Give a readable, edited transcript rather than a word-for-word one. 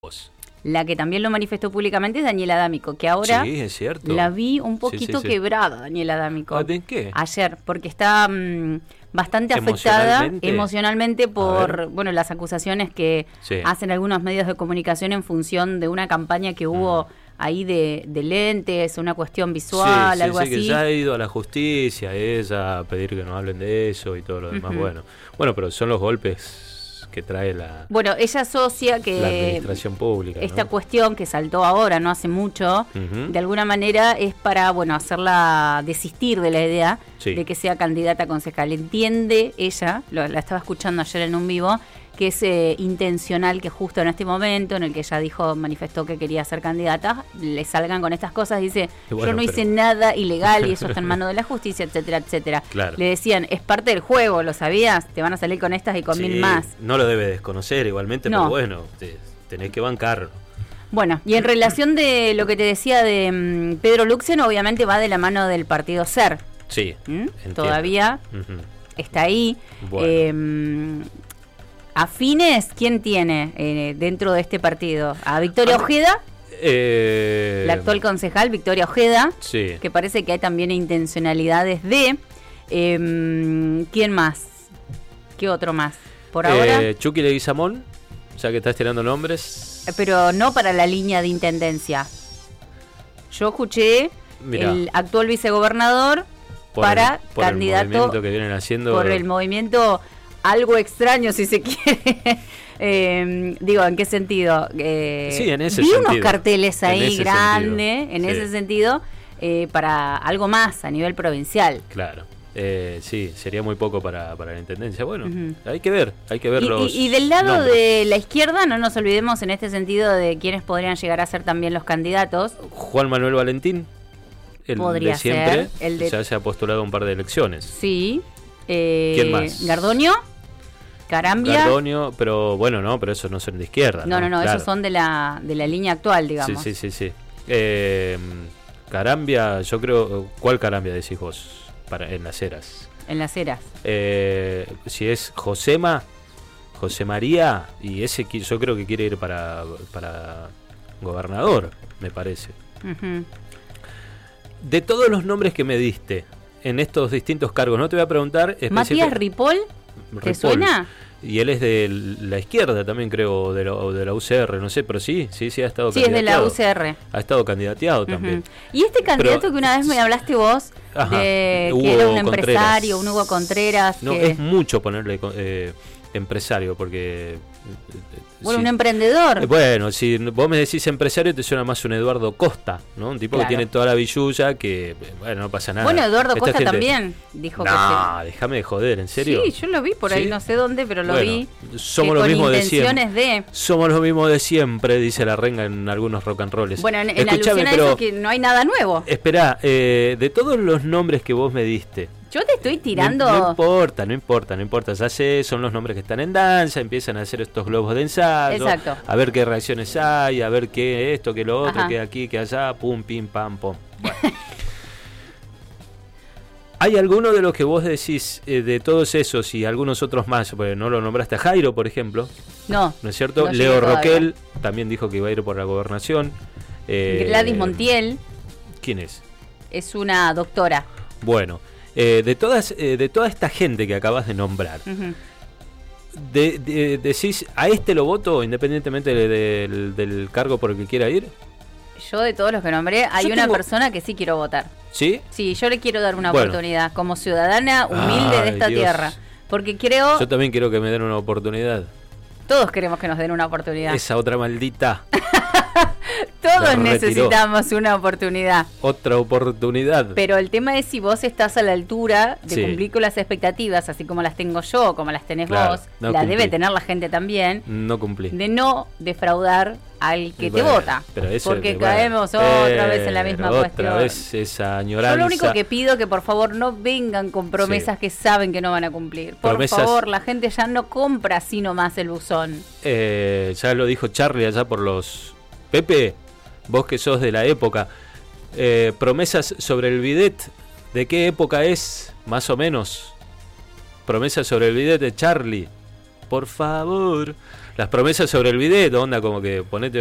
vos. La que también lo manifestó públicamente es Daniela D'Amico, que ahora Sí, es cierto. la vi un poquito quebrada, Daniela D'Amico. ¿En qué? Ayer, porque está bastante afectada emocionalmente por las acusaciones que hacen algunos medios de comunicación en función de una campaña que hubo ahí de lentes, una cuestión visual, algo así. Que ya ha ido a la justicia ella a pedir que no hablen de eso y todo lo demás. Bueno, pero son los golpes que trae ella asocia que la administración pública, esta cuestión que saltó ahora, no hace mucho, de alguna manera es para hacerla desistir de la idea de que sea candidata a concejal. Entiende ella, la estaba escuchando ayer en un vivo, que es intencional que justo en este momento en el que ella manifestó que quería ser candidata, le salgan con estas cosas. Dice, yo no hice nada ilegal y eso está en manos de la justicia, etcétera, etcétera. Claro. Le decían, es parte del juego, ¿lo sabías? Te van a salir con estas y con 1000 más. No lo debe desconocer igualmente, pero bueno, tenés que bancar. Bueno, y en relación de lo que te decía de Pedro Luxen, obviamente va de la mano del partido SER. Sí, todavía está ahí. Bueno. ¿Afines quién tiene dentro de este partido? ¿A Victoria Ojeda? La actual concejal, Victoria Ojeda, que parece que hay también intencionalidades de... ¿Quién más? ¿Qué otro más? Por ahora... Chucky Leguizamón, ya que estás tirando nombres. Pero no para la línea de intendencia. Yo escuché el actual vicegobernador para candidato... Por el movimiento que vienen haciendo... Por el movimiento... Algo extraño, si se quiere. Digo, ¿en qué sentido? Sí, en ese vi sentido. Unos carteles ahí grandes, en ese sentido, para algo más a nivel provincial. Claro. Sí, sería muy poco para la intendencia. Bueno, hay que ver los y del lado nombres. De la izquierda, no nos olvidemos en este sentido de quiénes podrían llegar a ser también los candidatos. Juan Manuel Valentín, el podría de siempre, ser, ya se ha postulado un par de elecciones. Sí. ¿Quién más? Gardoño. Carambia. Gardoño, pero bueno, pero esos no son de izquierda. No, claro. Esos son de la línea actual, digamos. Sí. Carambia, yo creo... ¿Cuál Carambia decís vos? En Las Heras. En Las Heras. Si es José María, y ese yo creo que quiere ir para gobernador, me parece. De todos los nombres que me diste en estos distintos cargos, no te voy a preguntar... Matías Ripoll, ¿te suena? Y él es de la izquierda también, creo, de la UCR, no sé, pero sí ha estado candidateado. Sí, es de la UCR. Ha estado candidateado también. Y este candidato que una vez me hablaste vos, que era un empresario, un Hugo Contreras. No, es mucho ponerle empresario, porque... un emprendedor. Bueno, si vos me decís empresario, te suena más un Eduardo Costa, ¿no? Un tipo que tiene toda la billulla, que, no pasa nada. Bueno, Eduardo Costa también dijo que... No, déjame de joder, ¿en serio? Sí, yo lo vi por ahí, no sé dónde, pero lo vi. Somos lo mismo de siempre. Somos lo mismo de siempre, dice la renga en algunos rock and rolls. Bueno, en alusión a eso que no hay nada nuevo. Esperá, de todos los nombres que vos me diste... Yo te estoy tirando... No importa. Ya sé, son los nombres que están en danza, empiezan a hacer estos globos de ensayo. Exacto. A ver qué reacciones hay, a ver qué esto, qué lo otro, qué aquí, qué allá, pum, pim, pam, pum. Bueno. ¿Hay alguno de los que vos decís, de todos esos y algunos otros más? Porque no lo nombraste a Jairo, por ejemplo. No. ¿No es cierto? No Leo Roquel también dijo que iba a ir por la gobernación. Gladys Montiel. ¿Quién es? Es una doctora. Bueno. De toda esta gente que acabas de nombrar, decís, ¿a este lo voto independientemente del cargo por el que quiera ir? Yo de todos los que nombré, hay una persona que sí quiero votar. ¿Sí? Sí, yo le quiero dar una oportunidad como ciudadana humilde de esta tierra. Porque creo... Yo también quiero que me den una oportunidad. Todos queremos que nos den una oportunidad. Esa otra maldita... Todos necesitamos una oportunidad. Otra oportunidad. Pero el tema es si vos estás a la altura de cumplir con las expectativas, así como las tengo yo, como las tenés vos, las debe tener la gente también. No cumplí. De no defraudar al que te vota. Porque caemos otra vez en la misma cuestión. Otra vez esa añoranza. Yo lo único que pido que por favor no vengan con promesas que saben que no van a cumplir. Por favor, la gente ya no compra así nomás el buzón. Ya lo dijo Charlie allá por los... Pepe, vos que sos de la época, promesas sobre el bidet, ¿de qué época es? Más o menos. Promesas sobre el bidet de Charlie. Por favor, las promesas sobre el bidet, onda como que ponete